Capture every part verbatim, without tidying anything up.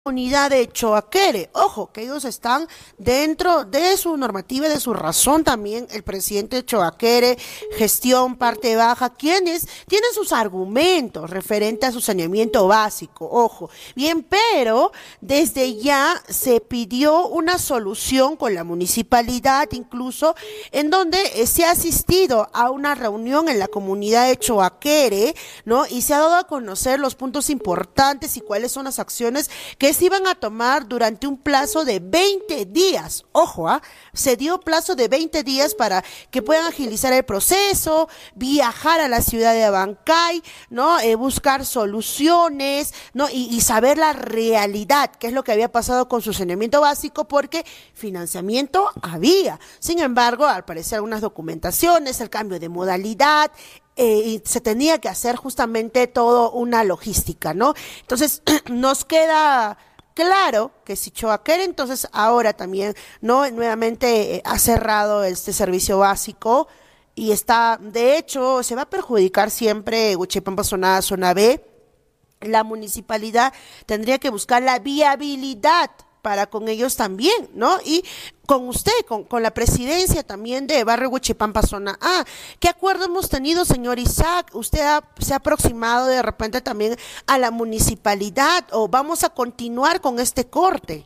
Unidad de Choaquere. Ojo, que ellos están dentro de su normativa y de su razón también. El presidente de Choaquere, gestión parte baja, quienes tienen sus argumentos referente a su saneamiento básico. Ojo, bien, pero desde ya se pidió una solución con la municipalidad, incluso en donde se ha asistido a una reunión en la comunidad de Choaquere, ¿no? Y se ha dado a conocer los puntos importantes y cuáles son las acciones que se iban a tomar durante un plazo de veinte días. Ojo, ¿ah? Se dio plazo de veinte días para que puedan agilizar el proceso, viajar a la ciudad de Abancay, ¿no? Eh, buscar soluciones, ¿no? Y, y saber la realidad, qué es lo que había pasado con su saneamiento básico, porque financiamiento había. Sin embargo, al parecer algunas documentaciones, el cambio de modalidad, Eh, y se tenía que hacer justamente todo una logística, ¿no? Entonces, nos queda claro que si Choaquere entonces ahora también, ¿no? Nuevamente eh, ha cerrado este servicio básico y está, de hecho, se va a perjudicar siempre Huichipampa zona, zona B. La municipalidad tendría que buscar la viabilidad para con ellos también, ¿no? Y con usted, con, con la presidencia también de Barrio Huichipampa Zona A. ¿Qué acuerdo hemos tenido, señor Isaac? ¿Usted ha, se ha aproximado de repente también a la municipalidad o vamos a continuar con este corte?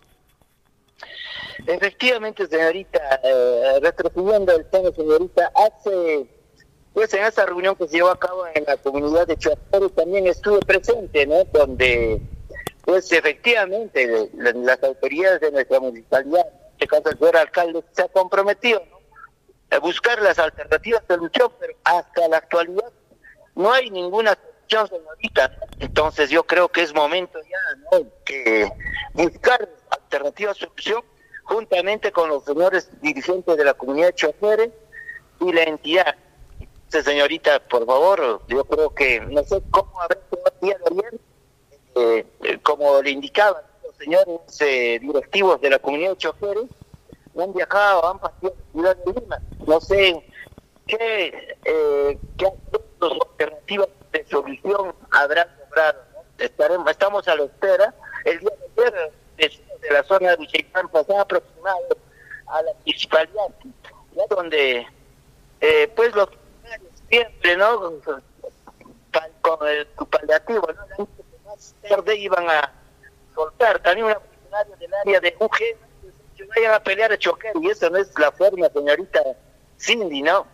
Efectivamente, señorita, eh, retrocediendo el tema, señorita, hace, pues en esa reunión que se llevó a cabo en la comunidad de Choaquere también estuve presente, ¿no? Donde pues efectivamente las autoridades de nuestra municipalidad, en este caso el señor alcalde, se ha comprometido, ¿no?, a buscar las alternativas de solución, pero hasta la actualidad no hay ninguna solución, señorita. Entonces yo creo que es momento ya, ¿no?, que buscar alternativas de solución juntamente con los señores dirigentes de la comunidad de Choaquere y la entidad. Entonces, señorita, por favor, yo creo que no sé cómo haber sido el día de ayer. Eh, eh, como le indicaban los señores eh, directivos de la comunidad de Choaquere, han viajado, han pasado a la ciudad de Lima. No sé qué, eh, qué alternativas de solución habrán logrado, ¿no? Estaremos, estamos a la espera. El día de ayer, vecinos de la zona de Huichipampa se han aproximado a la municipalidad, ya donde, eh, pues los siempre, ¿no?, con, con el paliativo, ¿no?, tarde iban a soltar. También una funcionaria del área de U G que vayan a pelear a Choaquere, y eso no es la forma, señorita Cindy, ¿no?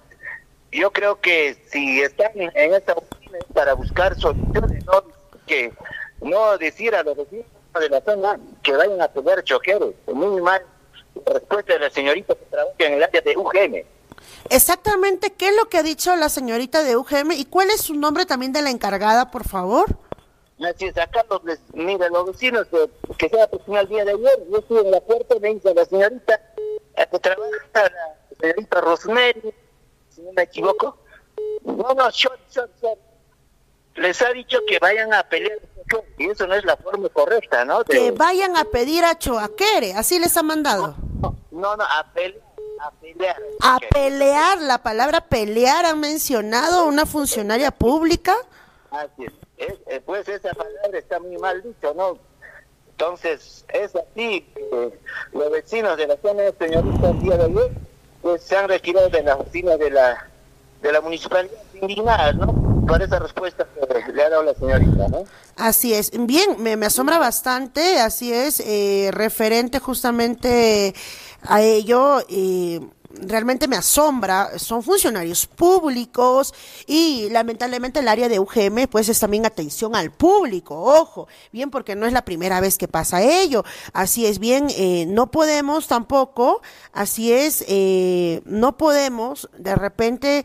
Yo creo que si están en esta oficina para buscar soluciones, no que no decir a los vecinos de la zona que vayan a pelear a Choaquere. Muy mal la respuesta de la señorita que trabaja en el área de U G M. Exactamente, ¿qué es lo que ha dicho la señorita de U G M y cuál es su nombre también de la encargada, por favor? Así es, acá los, mira, los vecinos que, que se aproximó el día de ayer, yo estuve en la puerta, me dice la señorita, que trabaja la señorita Rosemary, si no me equivoco. No, no, short, short, short. Les ha dicho que vayan a pelear, y eso no es la forma correcta, ¿no? De... Que vayan a pedir a Choaquere, así les ha mandado. No, no, no, a pelear. A pelear. A pelear, la palabra pelear ha mencionado una funcionaria pública. Así es. Es, eh, pues esa palabra está muy mal dicha, ¿no? Entonces, es así que los vecinos de la zona de señorita el día de ayer, pues se han retirado de las oficinas de la, de la municipalidad indignadas, ¿no?, por esa respuesta que le ha dado la señorita, ¿no? Así es. Bien, me, me asombra bastante, así es, eh, referente justamente a ello, eh, realmente me asombra, son funcionarios públicos y lamentablemente el área de U G M pues es también atención al público, ojo, bien, porque no es la primera vez que pasa ello, así es, bien, eh, no podemos tampoco, así es, eh, no podemos de repente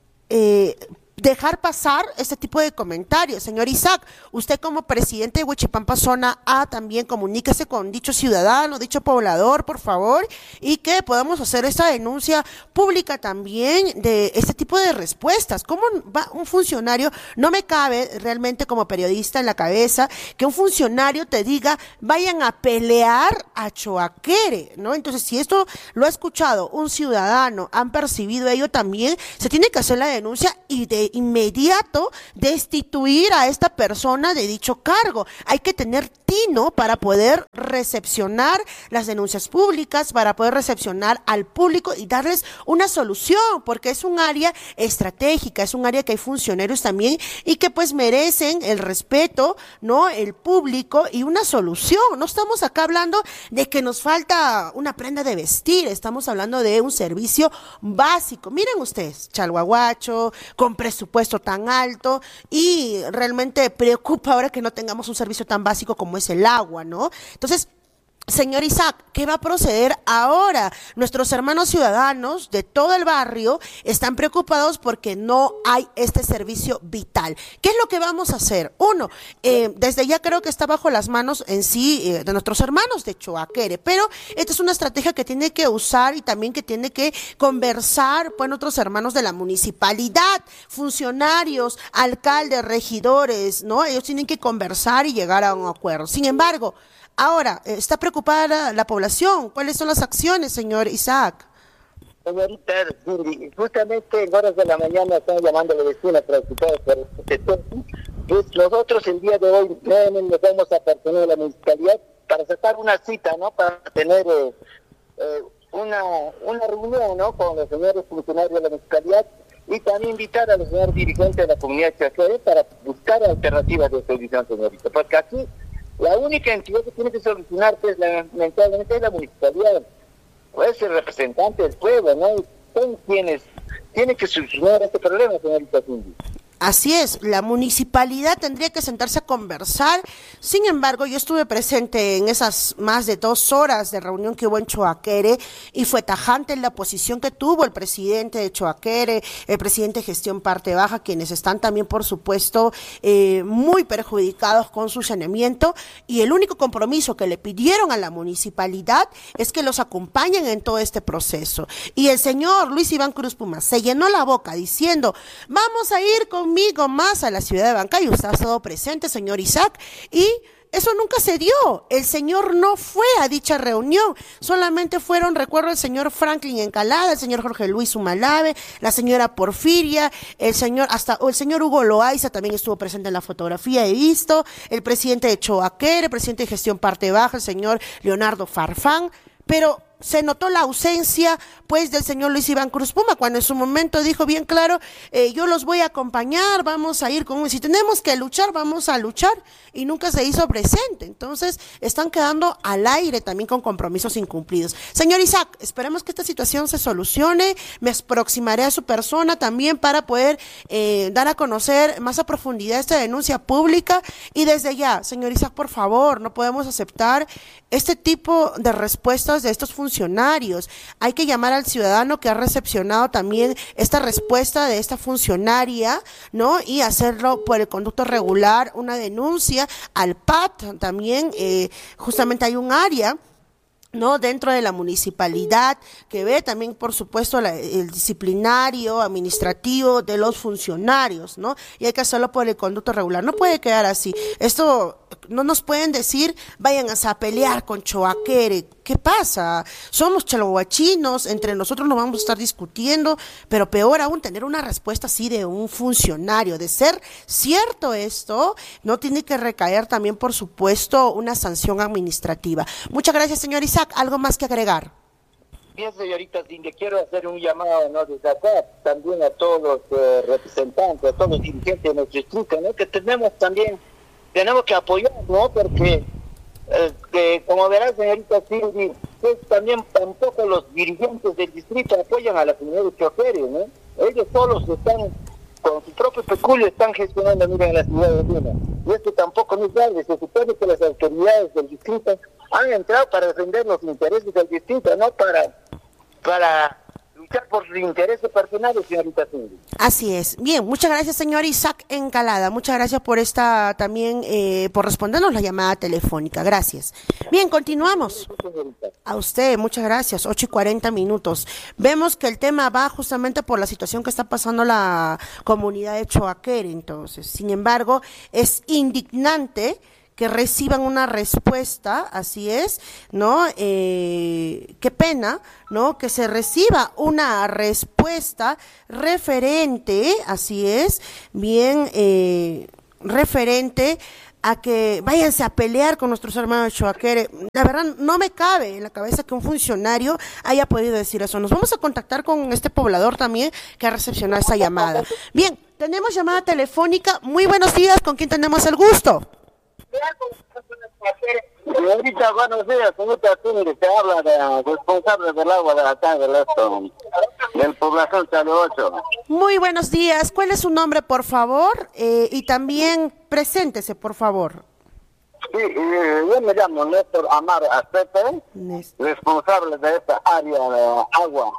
eh, dejar pasar este tipo de comentarios. Señor Isaac, usted como presidente de Huichipampa Zona A también comuníquese con dicho ciudadano, dicho poblador, por favor, y que podamos hacer esta denuncia pública también de este tipo de respuestas. ¿Cómo va un funcionario? No me cabe realmente como periodista en la cabeza que un funcionario te diga vayan a pelear a Choaquere, ¿no? Entonces, si esto lo ha escuchado un ciudadano, han percibido ello también, se tiene que hacer la denuncia y de de inmediato destituir a esta persona de dicho cargo. Hay que tener tino para poder recepcionar las denuncias públicas, para poder recepcionar al público y darles una solución, porque es un área estratégica, es un área que hay funcionarios también y que pues merecen el respeto, ¿no? El público y una solución. No estamos acá hablando de que nos falta una prenda de vestir, estamos hablando de un servicio básico. Miren ustedes, Chalhuahuacho, con presupuesto tan alto, y realmente preocupa ahora que no tengamos un servicio tan básico como es el agua, ¿no? Entonces, señor Isaac, ¿qué va a proceder ahora? Nuestros hermanos ciudadanos de todo el barrio están preocupados porque no hay este servicio vital. ¿Qué es lo que vamos a hacer? Uno, eh, desde ya creo que está bajo las manos en sí eh, de nuestros hermanos de Choaquere, pero esta es una estrategia que tiene que usar y también que tiene que conversar con otros hermanos de la municipalidad, funcionarios, alcaldes, regidores, ¿no? Ellos tienen que conversar y llegar a un acuerdo. Sin embargo, ahora, está preocupada la, la población. ¿Cuáles son las acciones, señor Isaac? Señorita, justamente en horas de la mañana están llamando a la vecina preocupada por este sector. Pues nosotros el día de hoy nos vamos a pertenecer a la municipalidad para sacar una cita, ¿no? Para tener eh, eh, una, una reunión, ¿no? Con los señores funcionarios de la municipalidad y también invitar a los señores dirigentes de la comunidad Choaquere para buscar alternativas de solución, señorita. Porque aquí la única entidad que tiene que solucionar, pues, lamentablemente, es la municipalidad. Pues el representante del pueblo, ¿no? Son quienes tienen que solucionar este problema, señorita Cindy. Así es, la municipalidad tendría que sentarse a conversar. Sin embargo, yo estuve presente en esas más de dos horas de reunión que hubo en Choaquere y fue tajante en la posición que tuvo el presidente de Choaquere, el presidente de Gestión Parte Baja, quienes están también, por supuesto, eh, muy perjudicados con su saneamiento, y el único compromiso que le pidieron a la municipalidad es que los acompañen en todo este proceso. Y el señor Luis Iván Cruz Puma se llenó la boca diciendo, vamos a ir con conmigo más a la ciudad de Bancay. Usted ha estado presente, señor Isaac, y eso nunca se dio. El señor no fue a dicha reunión, solamente fueron, recuerdo, el señor Franklin Encalada, el señor Jorge Luis Humalave, la señora Porfiria, el señor, hasta, o el señor Hugo Loaiza también estuvo presente en la fotografía, he visto, el presidente de Choaquere, el presidente de Gestión Parte Baja, el señor Leonardo Farfán, pero se notó la ausencia, pues, del señor Luis Iván Cruz Puma, cuando en su momento dijo bien claro, eh, yo los voy a acompañar, vamos a ir con, si tenemos que luchar, vamos a luchar, y nunca se hizo presente. Entonces, están quedando al aire también con compromisos incumplidos. Señor Isaac, esperemos que esta situación se solucione, me aproximaré a su persona también para poder eh, dar a conocer más a profundidad esta denuncia pública, y desde ya, señor Isaac, por favor, no podemos aceptar este tipo de respuestas de estos funcionarios. Hay que llamar al ciudadano que ha recepcionado también esta respuesta de esta funcionaria, ¿no? Y hacerlo por el conducto regular, una denuncia al P A T también, eh, justamente hay un área, ¿no?, dentro de la municipalidad que ve también, por supuesto, la, el disciplinario administrativo de los funcionarios, ¿no? Y hay que hacerlo por el conducto regular. No puede quedar así. Esto no nos pueden decir, vayan a pelear con Choaquere. ¿Qué pasa? Somos chalhuachinos, entre nosotros nos vamos a estar discutiendo, pero peor aún, tener una respuesta así de un funcionario. De ser cierto esto, no tiene que recaer también, por supuesto, una sanción administrativa. Muchas gracias, señor Isaac. ¿Algo más que agregar? Bien, señorita Cindy, quiero hacer un llamado, ¿no?, desde acá también a todos los eh, representantes, a todos los dirigentes de nuestro distrito, ¿no?, que tenemos también, tenemos que apoyar, ¿no?, porque eh, que, como verá, señorita Cindy, pues también tampoco los dirigentes del distrito apoyan a la comunidad de Choaquere, ¿no? Ellos solos están, con su propio peculio, están gestionando, miren, la ciudad de Lima. Y esto tampoco no es grave. Se supone que las autoridades del distrito han entrado para defender los intereses del distrito, no para, para luchar por los intereses personales, señorita Cindy. Así es. Bien, muchas gracias, señor Isaac Encalada. Muchas gracias por esta también, eh, por respondernos la llamada telefónica. Gracias. Bien, continuamos. A usted, muchas gracias. ocho y cuarenta minutos. Vemos que el tema va justamente por la situación que está pasando la comunidad de Choaquere, entonces. Sin embargo, es indignante que reciban una respuesta, así es, ¿no? Eh, qué pena, ¿no? Que se reciba una respuesta referente, así es, bien, eh, referente a que váyanse a pelear con nuestros hermanos de Choaquere. La verdad, no me cabe en la cabeza que un funcionario haya podido decir eso. Nos vamos a contactar con este poblador también que ha recepcionado esa llamada. Bien, tenemos llamada telefónica. Muy buenos días, ¿con quién tenemos el gusto? Señorita, buenos días, señorita Cindy, te habla de responsable del agua de acá del esto, del población Chale ocho. Muy buenos días, ¿cuál es su nombre, por favor? Eh, y también preséntese, por favor. Sí, eh, yo me llamo Néstor Amar Acete, responsable de esta área de agua.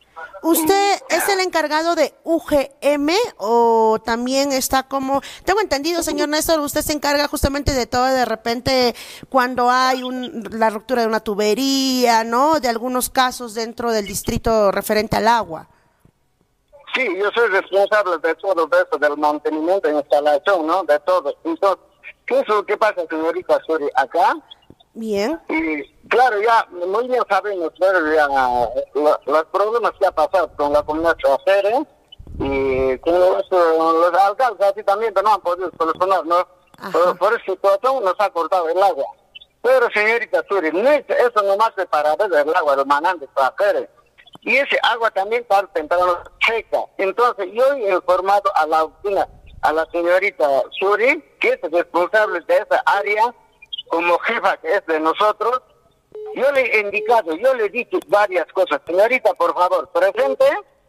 ¿Usted es el encargado de U G M o también está como... Tengo entendido, señor Néstor, usted se encarga justamente de todo, de repente cuando hay un, la ruptura de una tubería, ¿no? De algunos casos dentro del distrito referente al agua. Sí, yo soy responsable de todo eso, del mantenimiento de instalación, ¿no? De todo. Entonces, ¿qué es lo que pasa, señorita Suri, acá? Bien. Y claro, ya muy bien sabemos bueno, ya, lo, los problemas que ha pasado con la comunidad Choaquere y con los, los alcaldes así también no han podido solucionar, ¿no? Por, por esa situación nos ha cortado el agua. Pero señorita Suri, no es, eso nomás es para ver el agua del manante de Choaquere. Y ese agua también tarde o temprano seca. Entonces yo he informado a la oficina, a la señorita Suri, que es responsable de esa área, como jefa que es de nosotros, yo le he indicado, yo le he dicho varias cosas. Señorita, por favor, presente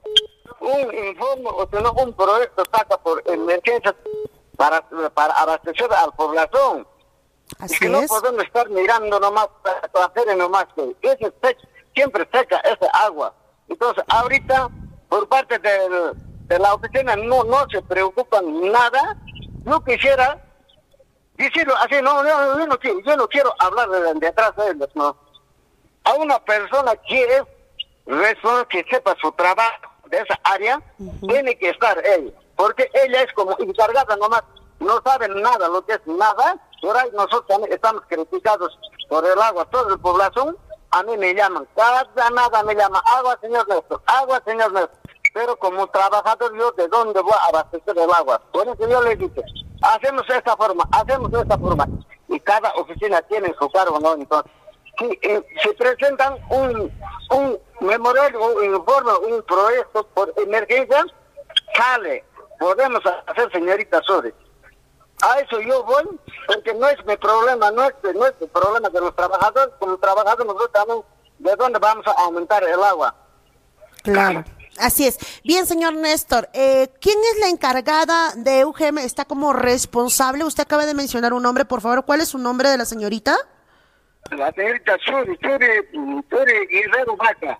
un informe o si no, un proyecto saca por emergencia para, para abastecer a la población. Así es que no es. podemos estar mirando nomás para hacer nomás que ese seca, siempre seca esa agua. Entonces, ahorita, por parte del, de la oficina, no, no se preocupan nada. Yo quisiera decirlo así, no, no, yo no quiero, yo no quiero hablar de, de atrás de ellos, no. A una persona que es responsable, que sepa su trabajo de esa área, uh-huh. tiene que estar ella, porque ella es como encargada nomás, no sabe nada, lo que es nada. Por ahí nosotros también estamos criticados por el agua, toda la población, a mí me llaman, cada nada me llama, agua señor Néstor, agua señor Néstor, pero como trabajador yo, ¿de dónde voy a abastecer el agua? Por eso yo le dije, hacemos de esta forma, hacemos de esta forma, y cada oficina tiene su cargo, ¿no? Entonces, si eh, se presentan un, un memorial, un informe, un proyecto por emergencia, sale, podemos hacer, señorita Suri. A eso yo voy, porque no es mi problema, no es, no es el problema de los trabajadores, como trabajadores nosotros también, ¿de dónde vamos a aumentar el agua? Claro. Así es. Bien, señor Néstor, eh, ¿quién es la encargada de U G M? ¿Está como responsable? Usted acaba de mencionar un nombre, por favor. ¿Cuál es su nombre de la señorita? La señorita Suri, Suri, Suri Guerrero Vaca.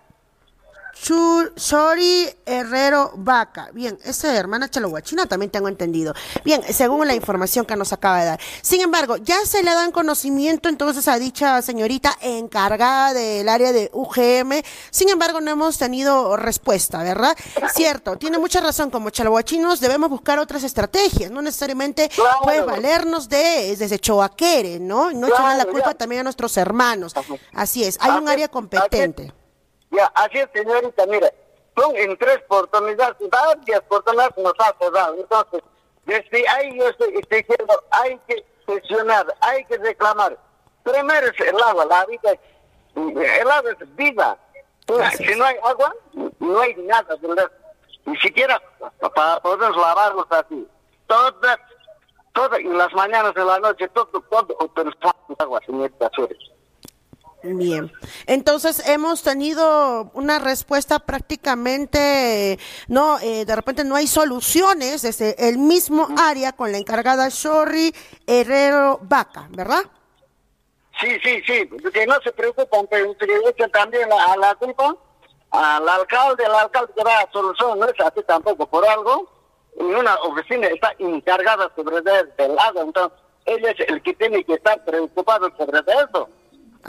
Suri Herrero Vaca. Bien, esa hermana chalohuachina también tengo entendido. Bien, según la información que nos acaba de dar. Sin embargo, ya se le dan conocimiento entonces a dicha señorita encargada del área de U G M. Sin embargo, no hemos tenido respuesta, ¿verdad? Cierto, tiene mucha razón. Como chalohuachinos debemos buscar otras estrategias, no necesariamente claro. Pues valernos de desde Choaquere, ¿no? No claro, echarle la culpa ya. también a nuestros hermanos. Así es, hay así, un área competente. Así. Ya, así es, señorita, mire, son en tres oportunidades, varias oportunidades nos ha cerrado. Entonces, desde ahí yo estoy, estoy diciendo, hay que presionar, hay que reclamar. Primero es el agua, la vida, el agua es vida. Entonces, si no hay agua, no hay nada, ¿verdad? Ni siquiera para poder lavarlos así. Todas, todas, en las mañanas, en la noche, todo, todo, utilizamos agua, señorita Suri. Bien, entonces hemos tenido una respuesta prácticamente, no, eh, de repente no hay soluciones desde el mismo área con la encargada Suri Herrero Vaca, ¿verdad? Sí, sí, sí, que no se preocupen, pero que le echen también a la culpa al alcalde, el alcalde que da solución, no es así tampoco, por algo, en una oficina está encargada sobre del agua, entonces él es el que tiene que estar preocupado sobre eso.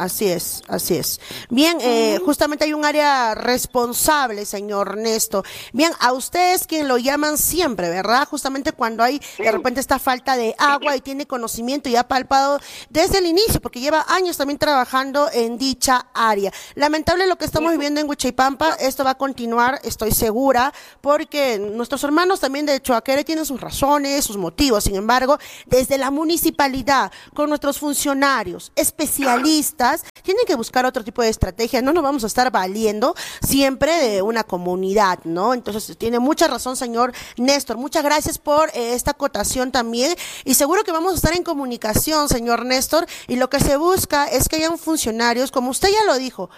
Así es, así es. Bien, eh, justamente hay un área responsable, señor Néstor. Bien, a ustedes quien lo llaman siempre, ¿verdad? Justamente cuando hay de repente esta falta de agua y tiene conocimiento y ha palpado desde el inicio, porque lleva años también trabajando en dicha área. Lamentable lo que estamos viviendo en Huichipampa, esto va a continuar, estoy segura, porque nuestros hermanos también de Choaquere tienen sus razones, sus motivos. Sin embargo, desde la municipalidad, con nuestros funcionarios, especialistas, tienen que buscar otro tipo de estrategia, no nos vamos a estar valiendo siempre de una comunidad, ¿no? Entonces tiene mucha razón, señor Néstor, muchas gracias por eh, esta acotación también, y seguro que vamos a estar en comunicación, señor Néstor, y lo que se busca es que hayan funcionarios, como usted ya lo dijo,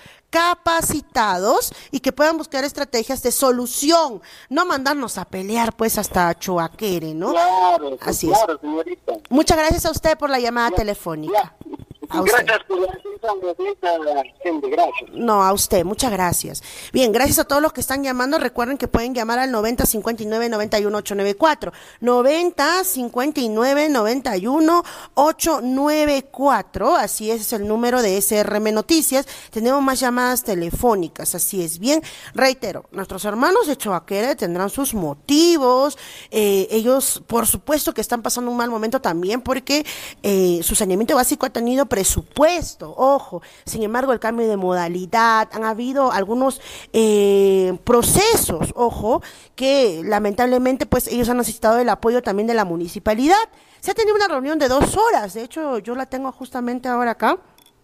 capacitados y que puedan buscar estrategias de solución, no mandarnos a pelear pues hasta Choaquere, ¿no? Claro, Así claro, es. señorita. Muchas gracias a usted por la llamada Ya, telefónica. ya. A usted. Gracias por la atención de esta gente, gracias. No, a usted, muchas gracias. Bien, gracias a todos los que están llamando. Recuerden que pueden llamar al noventa cincuenta y nueve noventa y uno ochocientos noventa y cuatro. noventa cincuenta y nueve noventa y uno ochocientos noventa y cuatro. Así es, es el número de S R M Noticias. Tenemos más llamadas telefónicas, así es. Bien, reitero, nuestros hermanos de Choaquere tendrán sus motivos. Eh, ellos, por supuesto, que están pasando un mal momento también porque eh, su saneamiento básico ha tenido presupuesto, ojo. Sin embargo, el cambio de modalidad, han habido algunos eh, procesos, ojo, que lamentablemente pues ellos han necesitado el apoyo también de la municipalidad. Se ha tenido una reunión de dos horas, de hecho yo la tengo justamente ahora acá,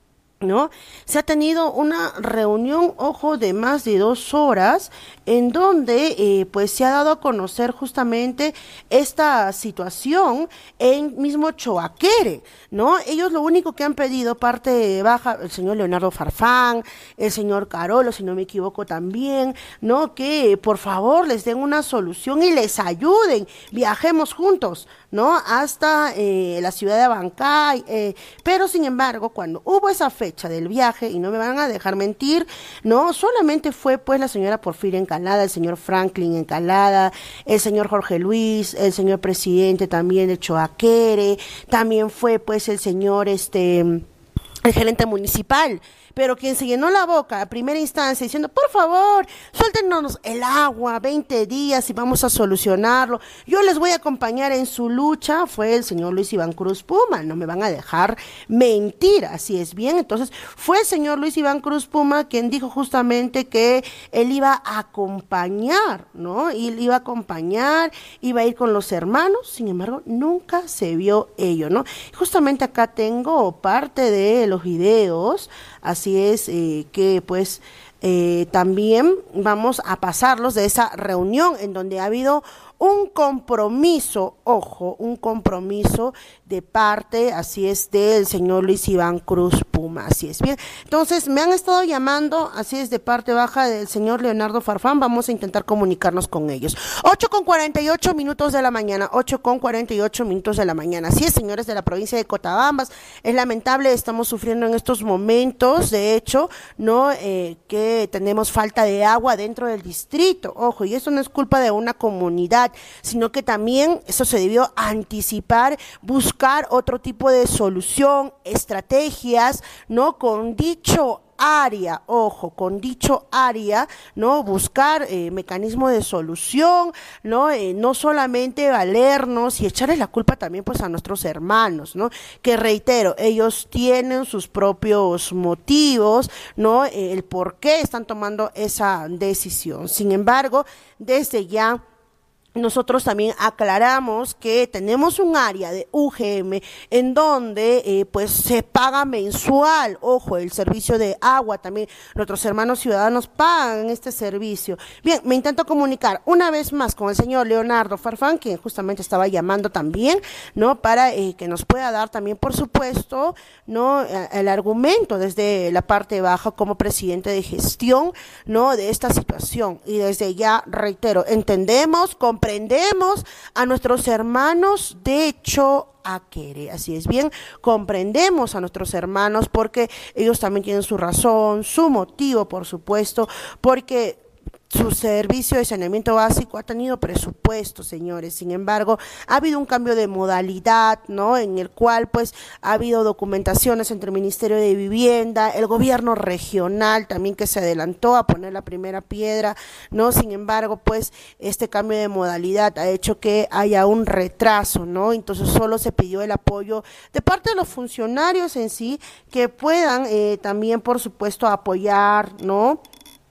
¿no? Se ha tenido una reunión, ojo, de más de dos horas, en donde eh, pues se ha dado a conocer justamente esta situación en mismo Choaquere, ¿no? Ellos lo único que han pedido, parte baja, el señor Leonardo Farfán, el señor Carolo, si no me equivoco también, ¿no? Que por favor les den una solución y les ayuden, viajemos juntos, ¿no? Hasta eh, la ciudad de Abancay, eh, pero sin embargo, cuando hubo esa fecha del viaje, y no me van a dejar mentir, no, solamente fue pues la señora Porfiria Encalada, el señor Franklin Encalada, el señor Jorge Luis, el señor presidente también de Choaquere, también fue pues el señor este el gerente municipal, pero quien se llenó la boca a primera instancia diciendo, por favor, suéltenos el agua, veinte días y vamos a solucionarlo, yo les voy a acompañar en su lucha, fue el señor Luis Iván Cruz Puma, no me van a dejar mentir, así es bien. Entonces fue el señor Luis Iván Cruz Puma quien dijo justamente que él iba a acompañar, ¿no? Y él iba a acompañar, iba a ir con los hermanos, sin embargo, nunca se vio ello, ¿no? Justamente acá tengo parte de los videos, así es, eh, que pues eh, también vamos a pasarlos de esa reunión en donde ha habido un compromiso, ojo, un compromiso de parte, así es, del señor Luis Iván Cruz Puma, así es, bien. Entonces, me han estado llamando, así es, de parte baja del señor Leonardo Farfán, vamos a intentar comunicarnos con ellos. ocho con cuarenta y ocho minutos de la mañana, ocho con cuarenta y ocho minutos de la mañana, así es, señores de la provincia de Cotabambas, es lamentable, estamos sufriendo en estos momentos, de hecho, no, eh, que tenemos falta de agua dentro del distrito, ojo, y eso no es culpa de una comunidad, sino que también eso se debió anticipar, buscar otro tipo de solución, estrategias, ¿no? Con dicho área, ojo, con dicho área, ¿no? Buscar eh, mecanismo de solución, ¿no? Eh, no solamente valernos y echarles la culpa también pues a nuestros hermanos, ¿no? Que reitero, ellos tienen sus propios motivos, ¿no? Eh, el por qué están tomando esa decisión. Sin embargo, desde ya nosotros también aclaramos que tenemos un área de U G M en donde eh, pues se paga mensual, ojo, el servicio de agua también, nuestros hermanos ciudadanos pagan este servicio. Bien, me intento comunicar una vez más con el señor Leonardo Farfán, quien justamente estaba llamando también, ¿no? Para eh, que nos pueda dar también, por supuesto, ¿no? El argumento desde la parte baja como presidente de gestión, ¿no? De esta situación. Y desde ya, reitero, entendemos, comprendemos a nuestros hermanos de Choaquere, así es bien, comprendemos a nuestros hermanos porque ellos también tienen su razón, su motivo, por supuesto, porque su servicio de saneamiento básico ha tenido presupuesto, señores. Sin embargo, ha habido un cambio de modalidad, ¿no? En el cual, pues, ha habido documentaciones entre el Ministerio de Vivienda, el gobierno regional también que se adelantó a poner la primera piedra, ¿no? Sin embargo, pues, este cambio de modalidad ha hecho que haya un retraso, ¿no? Entonces, solo se pidió el apoyo de parte de los funcionarios en sí que puedan eh, también, por supuesto, apoyar, ¿no?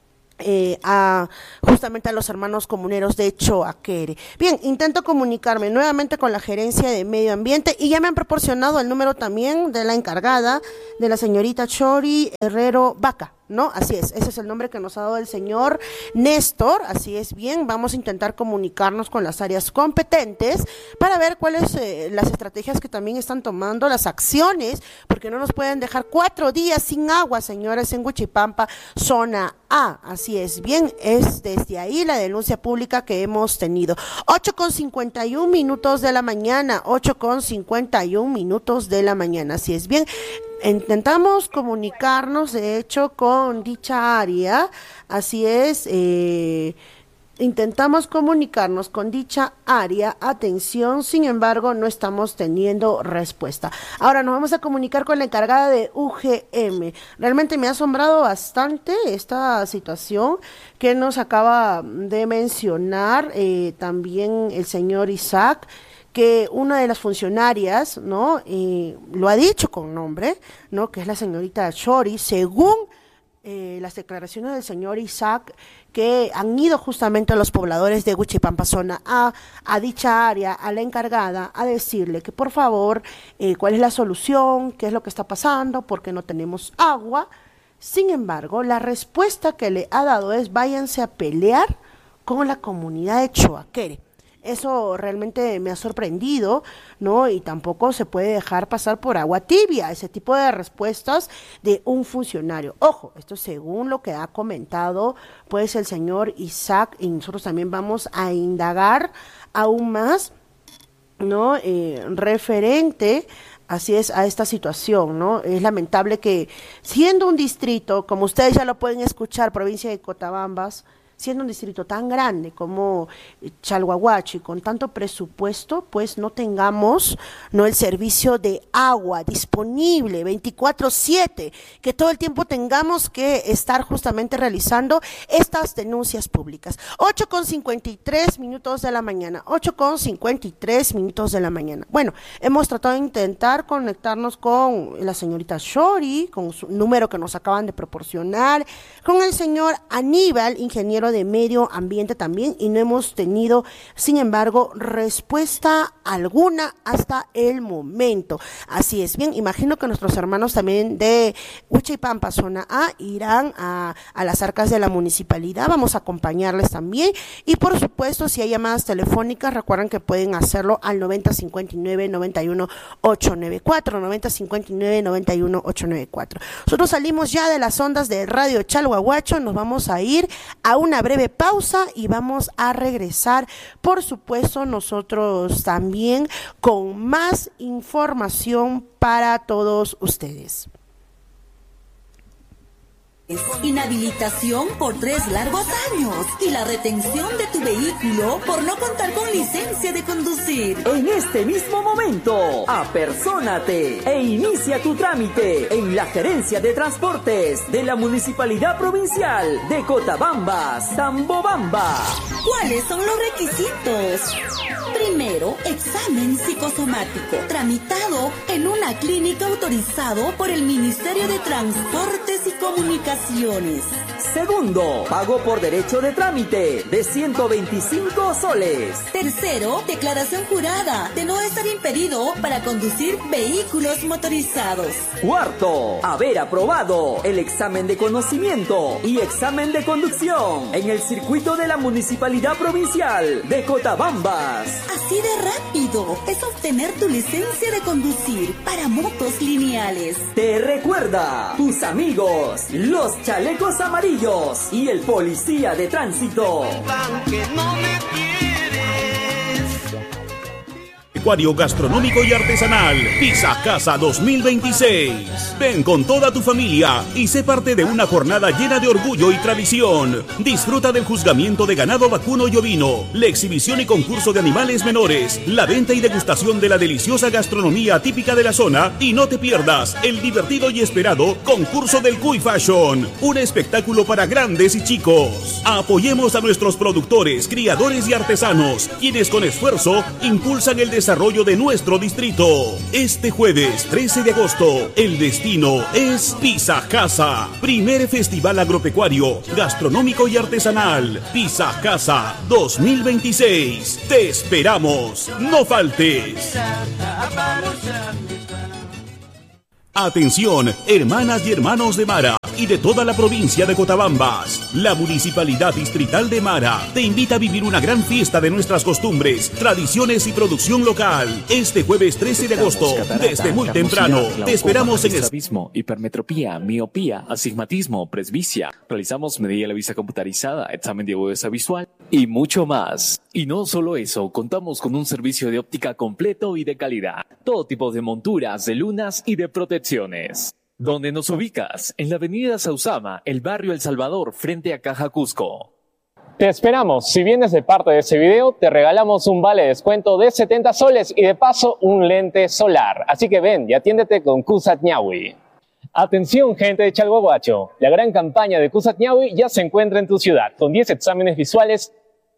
Eh, a justamente a los hermanos comuneros de Choaquere. Bien, intento comunicarme nuevamente con la gerencia de medio ambiente y ya me han proporcionado el número también de la encargada, de la señorita Chori Herrero Vaca, ¿no? Así es, ese es el nombre que nos ha dado el señor Néstor, así es. Bien, vamos a intentar comunicarnos con las áreas competentes para ver cuáles eh, las estrategias que también están tomando, las acciones, porque no nos pueden dejar cuatro días sin agua, señores, en Huichipampa, zona A, así es. Bien, es desde ahí la denuncia pública que hemos tenido. ocho con cincuenta y un minutos de la mañana, ocho con cincuenta y un minutos de la mañana, así es. Bien, intentamos comunicarnos, de hecho, con dicha área, así es, eh, intentamos comunicarnos con dicha área, atención, sin embargo, no estamos teniendo respuesta. Ahora nos vamos a comunicar con la encargada de U G M. Realmente me ha asombrado bastante esta situación que nos acaba de mencionar eh, también el señor Isaac, que una de las funcionarias, ¿no? Eh, lo ha dicho con nombre, ¿no? Que es la señorita Chori, según eh, las declaraciones del señor Isaac, que han ido justamente a los pobladores de Huichipampa zona A, a dicha área, a la encargada, a decirle que por favor, eh, cuál es la solución, qué es lo que está pasando, por qué no tenemos agua. Sin embargo, la respuesta que le ha dado es: váyanse a pelear con la comunidad de Choaquere. Eso realmente me ha sorprendido, ¿no? Y tampoco se puede dejar pasar por agua tibia ese tipo de respuestas de un funcionario. Ojo, esto según lo que ha comentado pues el señor Isaac, y nosotros también vamos a indagar aún más, ¿no? Eh, referente, así es, a esta situación, ¿no? Es lamentable que siendo un distrito, como ustedes ya lo pueden escuchar, provincia de Cotabambas, siendo un distrito tan grande como Chalhuahuachi, con tanto presupuesto, pues no tengamos, no, el servicio de agua disponible veinticuatro siete, que todo el tiempo tengamos que estar justamente realizando estas denuncias públicas. ocho con cincuenta y tres minutos de la mañana, ocho con cincuenta y tres minutos de la mañana. Bueno, hemos tratado de intentar conectarnos con la señorita Chori, con su número que nos acaban de proporcionar, con el señor Aníbal, ingeniero de medio ambiente también, y no hemos tenido, sin embargo, respuesta alguna hasta el momento. Así es. Bien, imagino que nuestros hermanos también de Huichipampa zona A irán a, a las arcas de la municipalidad. Vamos a acompañarles también, y por supuesto, si hay llamadas telefónicas, recuerden que pueden hacerlo al noventa cincuenta y nueve noventa y uno ochocientos noventa y cuatro, noventa cincuenta y nueve noventa y uno ochocientos noventa y cuatro. Nosotros salimos ya de las ondas de Radio Chalhuahuacho, nos vamos a ir a una breve pausa y vamos a regresar, por supuesto, nosotros también con más información para todos ustedes. Inhabilitación por tres largos años y la retención de tu vehículo por no contar con licencia de conducir. En este mismo momento, apersónate e inicia tu trámite en la Gerencia de Transportes de la Municipalidad Provincial de Cotabambas, Tambobamba. ¿Cuáles son los requisitos? Primero, examen psicosomático, tramitado en una clínica autorizado por el Ministerio de Transportes y Comunicaciones. Segundo, pago por derecho de trámite de ciento veinticinco soles. Tercero, declaración jurada de no estar impedido para conducir vehículos motorizados. Cuarto, haber aprobado el examen de conocimiento y examen de conducción en el circuito de la Municipalidad Provincial de Cotabambas. Así de rápido es obtener tu licencia de conducir para motos lineales. Te recuerda, tus amigos, los chalecos amarillos y el policía de tránsito. agropecuario, gastronómico y artesanal. Pizza Casa dos mil veintiséis. Ven con toda tu familia y sé parte de una jornada llena de orgullo y tradición. Disfruta del juzgamiento de ganado vacuno y ovino, la exhibición y concurso de animales menores, la venta y degustación de la deliciosa gastronomía típica de la zona y no te pierdas el divertido y esperado concurso del Cuy Fashion, un espectáculo para grandes y chicos. Apoyemos a nuestros productores, criadores y artesanos, quienes con esfuerzo impulsan el desarrollo de nuestro distrito. Este jueves trece de agosto, el destino es Pizza Casa, primer festival agropecuario, gastronómico y artesanal. Pizza Casa dos mil veintiséis. Te esperamos, no faltes. Atención, hermanas y hermanos de Mara y de toda la provincia de Cotabambas. La Municipalidad Distrital de Mara te invita a vivir una gran fiesta de nuestras costumbres, tradiciones y producción local. Este jueves trece de agosto, desde muy temprano, te esperamos en el... Estrabismo, hipermetropía, miopía, astigmatismo, presbicia. Realizamos medida de la vista computarizada, examen de agudeza visual y mucho más. Y no solo eso, contamos con un servicio de óptica completo y de calidad. Todo tipo de monturas, de lunas y de protecciones. ¿Dónde nos ubicas? En la avenida Sausama, el barrio El Salvador, frente a Caja Cusco. Te esperamos. Si vienes de parte de este video, te regalamos un vale de descuento de setenta soles y de paso un lente solar. Así que ven y atiéndete con Cusat Ñawi. Atención, gente de Chalhuahuacho. La gran campaña de Cusat Ñawi ya se encuentra en tu ciudad, con diez exámenes visuales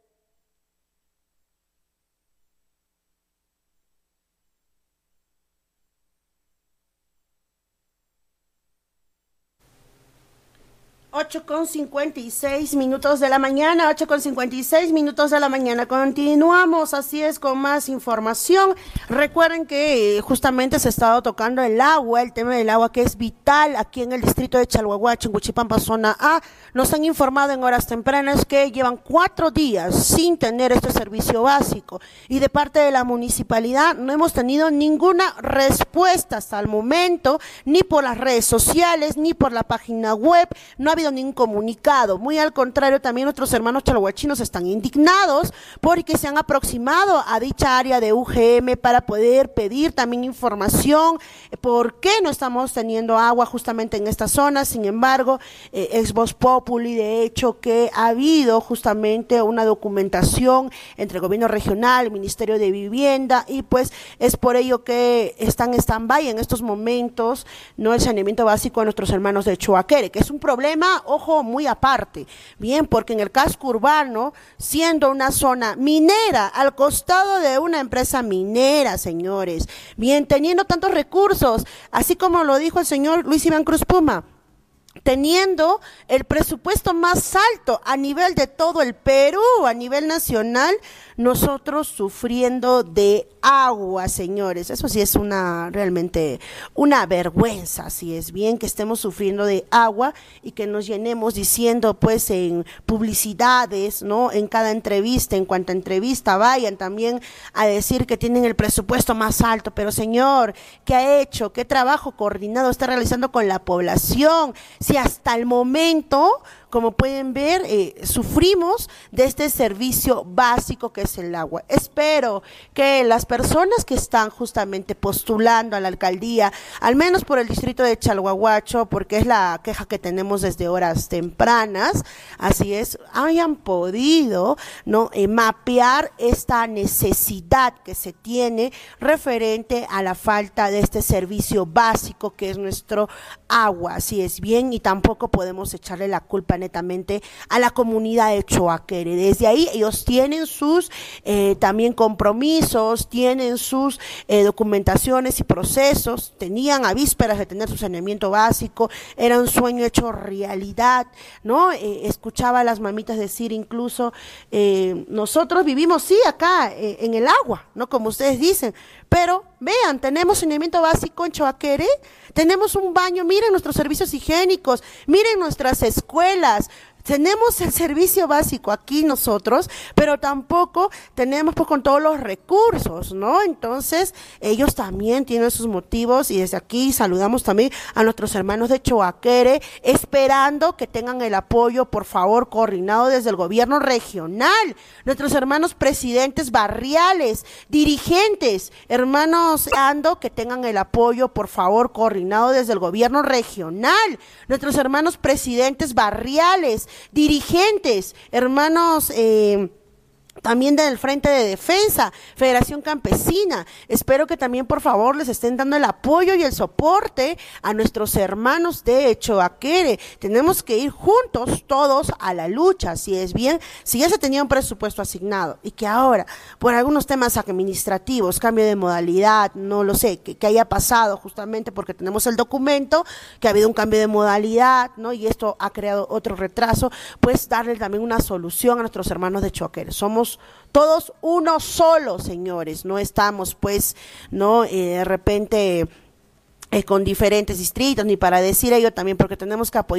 ocho con cincuenta y seis minutos de la mañana, ocho con cincuenta y seis minutos de la mañana. Continuamos, así es, con más información. Recuerden que eh, justamente se ha estado tocando el agua, el tema del agua que es vital aquí en el distrito de Chalhuahuacho, en Huichipampa, zona A. Nos han informado en horas tempranas que llevan cuatro días sin tener este servicio básico y de parte de la municipalidad no hemos tenido ninguna respuesta hasta el momento, ni por las redes sociales, ni por la página web. No ha habido ningún comunicado. Muy al contrario, también nuestros hermanos chalhuachinos están indignados porque se han aproximado a dicha área de U G M para poder pedir también información por qué no estamos teniendo agua justamente en esta zona. Sin embargo, eh, ex voz populi, de hecho, que ha habido justamente una documentación entre el gobierno regional, el Ministerio de Vivienda, y pues es por ello que están en stand-by en estos momentos, no el saneamiento básico de nuestros hermanos de Choaquere, que es un problema, ojo, muy aparte, bien, porque en el casco urbano, siendo una zona minera, al costado de una empresa minera, señores, bien, teniendo tantos recursos, así como lo dijo el señor Luis Iván Cruz Puma, teniendo el presupuesto más alto a nivel de todo el Perú, a nivel nacional, nosotros sufriendo de agua, señores. Eso sí es una, realmente, una vergüenza, así es bien, que estemos sufriendo de agua y que nos llenemos diciendo, pues, en publicidades, ¿no? En cada entrevista, en cuanta entrevista vayan también a decir que tienen el presupuesto más alto. Pero, señor, ¿qué ha hecho? ¿Qué trabajo coordinado está realizando con la población? Si hasta el momento, como pueden ver, eh, sufrimos de este servicio básico que es el agua. Espero que las personas que están justamente postulando a la alcaldía, al menos por el distrito de Chalhuahuacho, porque es la queja que tenemos desde horas tempranas, así es, hayan podido, ¿no?, eh, mapear esta necesidad que se tiene referente a la falta de este servicio básico que es nuestro agua, así es bien, y tampoco podemos echarle la culpa netamente a la comunidad de Choaquere. Desde ahí ellos tienen sus eh, también compromisos, tienen sus eh, documentaciones y procesos, tenían a vísperas de tener su saneamiento básico, era un sueño hecho realidad, ¿no? Eh, escuchaba a las mamitas decir incluso, eh, nosotros vivimos sí acá eh, en el agua, ¿no? Como ustedes dicen, pero vean, tenemos saneamiento básico en Choaquere, tenemos un baño, miren nuestros servicios higiénicos, miren nuestras escuelas, tenemos el servicio básico aquí nosotros, pero tampoco tenemos pues con todos los recursos, ¿no? Entonces, ellos también tienen sus motivos y desde aquí saludamos también a nuestros hermanos de Choaquere, esperando que tengan el apoyo, por favor, coordinado desde el gobierno regional, nuestros hermanos presidentes barriales, dirigentes, hermanos Ando, que tengan el apoyo, por favor, coordinado desde el gobierno regional, nuestros hermanos presidentes barriales, dirigentes, hermanos eh, también del Frente de Defensa, Federación Campesina. Espero que también, por favor, les estén dando el apoyo y el soporte a nuestros hermanos de Choaquere. Tenemos que ir juntos todos a la lucha, si es bien, si ya se tenía un presupuesto asignado y que ahora, por algunos temas administrativos, cambio de modalidad, no lo sé, que, que haya pasado justamente porque tenemos el documento, que ha habido un cambio de modalidad, ¿no? Y esto ha creado otro retraso, pues darle también una solución a nuestros hermanos de Choaquere. Somos todos uno solo, señores, no estamos pues, no, eh, de repente eh, con diferentes distritos, ni para decir ello también, porque tenemos que apoyar